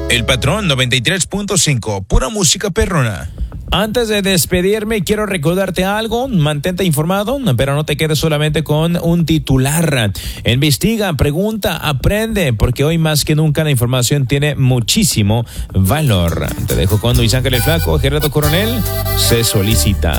El Patrón 93.5, pura música perrona. Antes de despedirme, quiero recordarte algo. Mantente informado, pero no te quedes solamente con un titular. Investiga, pregunta, aprende, porque hoy más que nunca la información tiene muchísimo valor. Te dejo con Luis Ángel el Flaco. Gerardo Coronel se solicita.